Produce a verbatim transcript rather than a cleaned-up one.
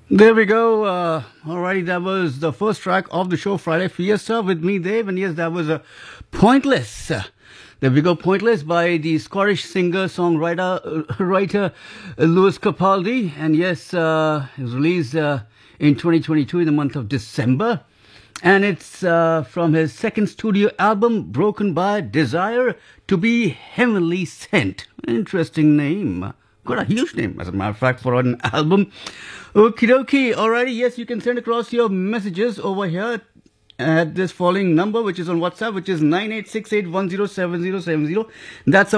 There we go. Uh, alrighty, that was the first track of the show, Friday Fiesta, with me, Dave. And yes, that was a Pointless. Uh, there we go, Pointless by the Scottish singer, songwriter, uh, writer uh, Lewis Capaldi. And yes, uh, it was released uh, in twenty twenty-two in the month of December. And it's uh, from his second studio album, Broken by Desire to be Heavenly Sent. Interesting name. Got a huge name, as a matter of fact, for an album. Okie dokie. Alrighty, yes, you can send across your messages over here at this following number, which is on WhatsApp, which is nine eight six eight one zero seven zero seven zero. That's